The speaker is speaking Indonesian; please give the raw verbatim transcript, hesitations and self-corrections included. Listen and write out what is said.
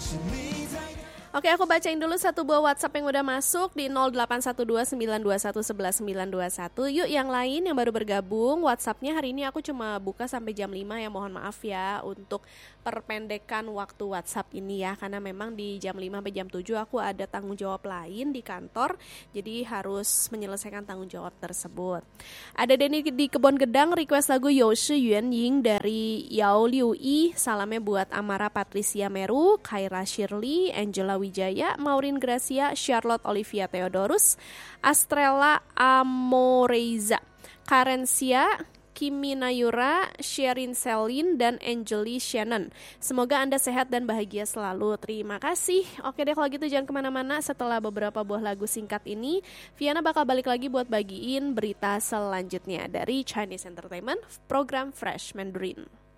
Oke, aku bacain dulu satu buah WhatsApp yang udah masuk di nol delapan satu dua sembilan dua satu satu satu sembilan dua satu. Yuk yang lain yang baru bergabung, WhatsAppnya hari ini aku cuma buka sampai jam lima ya, mohon maaf ya untuk perpendekan waktu WhatsApp ini ya, karena memang di jam lima sampai jam tujuh aku ada tanggung jawab lain di kantor, jadi harus menyelesaikan tanggung jawab tersebut. Ada Denny di Kebon Gedang request lagu You Shi Yuan Ying dari Yao Liu Yi, salamnya buat Amara Patricia Meru, Khaira Shirley, Angela Wijaya, Maureen Gracia, Charlotte Olivia Theodorus, Astrella Amoreiza, Karencia, Kimi Nayura, Sherin Selin, dan Angeli Shannon. Semoga Anda sehat dan bahagia selalu. Terima kasih. Oke deh kalau gitu jangan kemana-mana. Setelah beberapa buah lagu singkat ini, Viana bakal balik lagi buat bagiin berita selanjutnya dari Chinese Entertainment, program Fresh Mandarin.